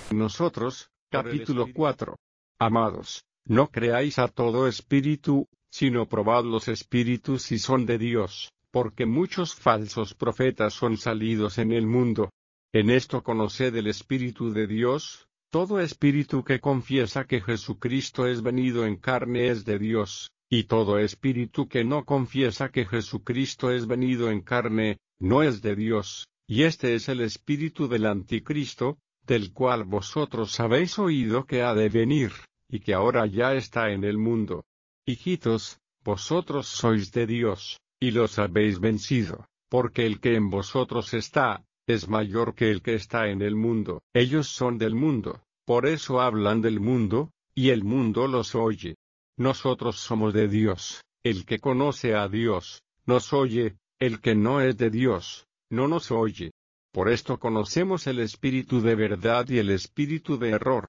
Nosotros, capítulo 4. Amados, no creáis a todo espíritu, sino probad los espíritus si son de Dios, porque muchos falsos profetas son salidos en el mundo. En esto conoced el Espíritu de Dios: todo espíritu que confiesa que Jesucristo es venido en carne es de Dios, y todo espíritu que no confiesa que Jesucristo es venido en carne, no es de Dios. Y este es el espíritu del anticristo, del cual vosotros habéis oído que ha de venir, y que ahora ya está en el mundo. Hijitos, vosotros sois de Dios, y los habéis vencido, porque el que en vosotros está, es mayor que el que está en el mundo. Ellos son del mundo, por eso hablan del mundo, y el mundo los oye. Nosotros somos de Dios. El que conoce a Dios, nos oye; el que no es de Dios, no nos oye. Por esto conocemos el espíritu de verdad y el espíritu de error.